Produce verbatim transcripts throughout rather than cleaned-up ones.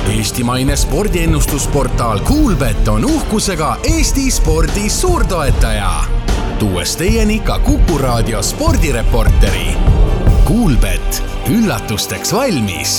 Eestimaine spordiennustusportaal Kuulbet on uhkusega Eesti spordi suurtoetaja. Tuues teieni ka Kuku Raadio spordireporteri. Kuulbet, üllatusteks valmis.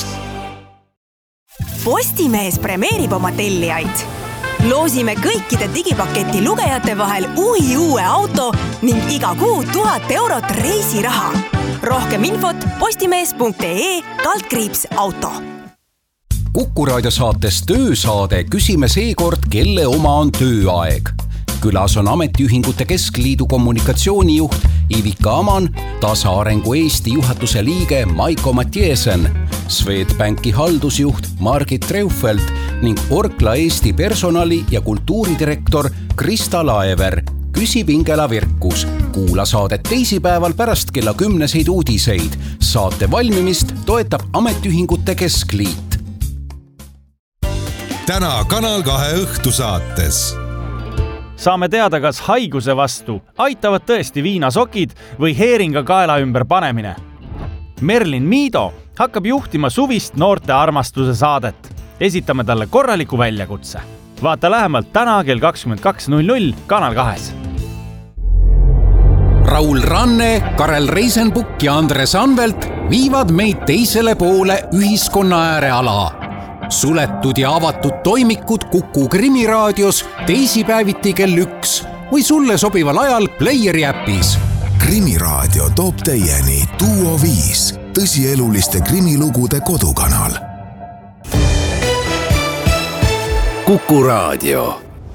Postimees premeerib oma tellijaid. Loosime kõikide digipaketi lugejate vahel uhi uue auto ning iga kuu tuhat eurot reisiraha. Rohkem infot postimees punkt ee kaldkriips auto. Kuku Raadio saates töösaade küsime seekord, kelle oma on tööaeg. Külas on Ametiühingute Keskliidu kommunikatsioonijuht Ivika Aman, Tasaarengu Eesti juhatuse liige Maiko Mattiesen, Swedbanki haldusjuht Margit Treufelt ning Orkla Eesti personali- ja kultuuridirektor Krista Laever. Küsib Ingela Virkus. Kuula saadet teisipäeval pärast kella kümneseid uudiseid. Saate valmimist toetab Ametiühingute Keskliit. Täna Kanal kahe õhtusaates. Saame teada, kas haiguse vastu aitavad tõesti viinasokid või heeringa kaela ümber panemine. Merlin Miido hakkab juhtima suvist noorte armastuse saadet. Esitame talle korraliku väljakutse. Vaata lähemalt täna kell kakskümmend kaks null null Kanal kahes. Raul Ranne, Karel Reisenbuk ja Andres Anvelt viivad meid teisele poole ühiskonna ääreala. Suletud ja avatud toimikud Kuku Krimiraadios teisipäeviti kell üks või sulle sobival ajal Playeri äpis. Krimiraadio toob teieni Duo viis, tõsieluliste krimilugude kodukanal. Kuku Raadio.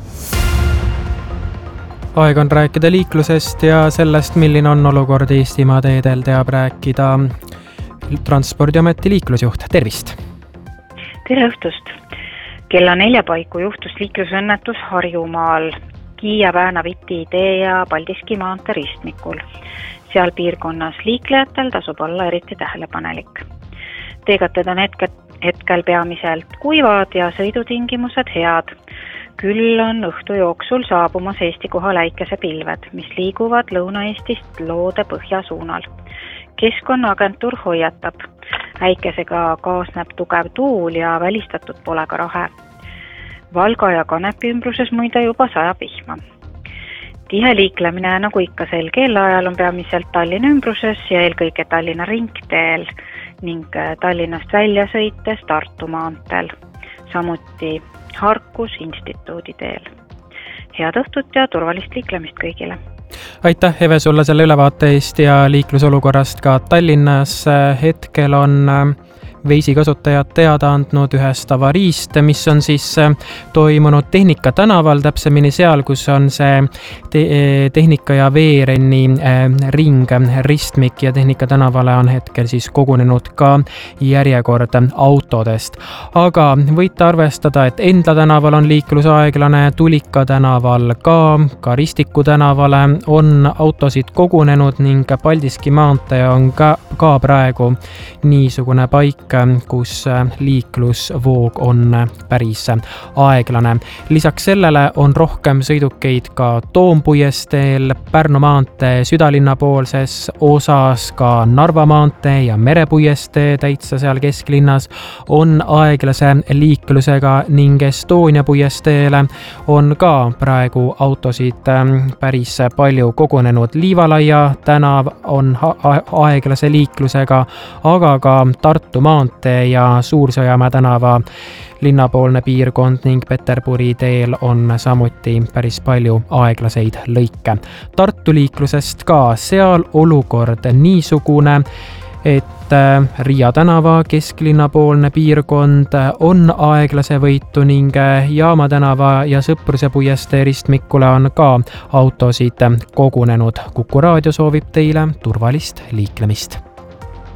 Aeg on rääkida liiklusest ja sellest, milline on olukord Eestimaa teedel, teab rääkida Transpordiameti liiklusjuht. Tervist! Tere õhtust! Kella nelja paiku juhtus liiklusõnnetus Harjumaal, Kiia-Vääna-Viti tee ja Paldiski maantee ristmikul. Seal piirkonnas liiklejatel tasub olla eriti tähelepanelik. Teegated on hetkel, hetkel peamiselt kuivad ja sõidutingimused head. Küll on õhtu jooksul saabumas Eesti kohal äikesepilved, mis liiguvad Lõuna-Eestist loode põhja suunal. Keskkonnaagentuur hoiatab. Äikesega kaasneb tugev tuul ja välistatud pole ka rahe. Valga ja Kanepi ümbruses muide juba sajab vihma. Tihe liiklemine nagu ikka sel kellaajal on peamiselt Tallinna ümbruses ja eelkõige Tallinna ringteel ning Tallinnast välja sõites Tartu maanteel. Samuti Harkus instituudi teel. Head õhtut ja turvalist liiklemist kõigile. Aitäh, Eve, sulle selle ülevaate eest ja liiklusolukorrast ka Tallinnas. Hetkel on Veisi kasutajad teada andnud ühest avariist, mis on siis toimunud Tehnika tänaval, täpsemini seal, kus on see te Tehnika ja Veerenni ring, ristmik ja Tehnika tänavale on hetkel siis kogunenud ka järjekord autodest. Aga võite arvestada, et Endla tänaval on liiklusaeglane, Tulika tänaval ka, ka Ristiku tänavale on autosid kogunenud ning Paldiski maantee on ka, ka praegu niisugune paik, kus liiklusvoog on päris aeglane. Lisaks sellele on rohkem sõidukeid ka Toompuiesteel, Pärnu maantee südalinna poolses osas, ka Narva maantee ja Merepuiestee täitsa seal kesklinnas on aeglase liiklusega ning Estonia puiesteele on ka praegu autosid päris palju kogunenud. Liivalaia tänav on aeglase liiklusega, aga ka Tartu maantee ja Suur-Sõjamäe tänava linnapoolne piirkond ning Peterburi teel on samuti päris palju aeglaseid lõike. Tartu liiklusest ka seal olukord niisugune, et Riia tänava kesklinnapoolne piirkond on aeglase võitu ning Jaama tänava ja Sõpruse puiestee ristmikule on ka autosid kogunenud. Kuku Raadio soovib teile turvalist liiklemist.